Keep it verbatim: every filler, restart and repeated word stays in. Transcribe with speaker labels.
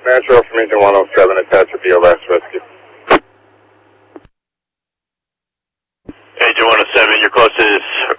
Speaker 1: Metro from engine one oh seven, attach a B O last rescue.
Speaker 2: Engine one oh seven, your closest